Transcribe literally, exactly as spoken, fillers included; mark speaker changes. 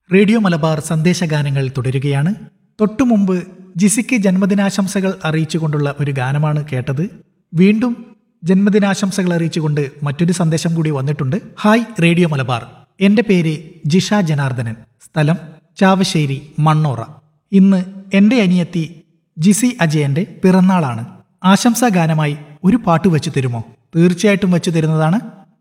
Speaker 1: Radio Malabar സന്ദേശഗാനങ്ങൾ തുടരുകയാണ്. തൊട്ടുമുമ്പ് ജിസിക്ക് ജന്മദിനാശംസകൾ അറിയിച്ചുകൊണ്ടുള്ള ഒരു ഗാനമാണ് കേട്ടത്. വീണ്ടും ജന്മദിനാശംസകൾ അറിയിച്ചുകൊണ്ട് മറ്റൊരു സന്ദേശം കൂടി വന്നിട്ടുണ്ട്. ഹായ് റേഡിയോ മലബാർ, എൻ്റെ പേര് ജിഷ ജനാർദ്ദനൻ, സ്ഥലം ചാവശ്ശേരി മണ്ണോറ. ഇന്ന് എൻ്റെ അനിയത്തി ജിസി അജയൻ്റെ പിറന്നാളാണ്. ആശംസാ ഗാനമായി ഒരു പാട്ട് വെച്ചു തരുമോ? തീർച്ചയായിട്ടും വെച്ചു തരുന്നതാണ്.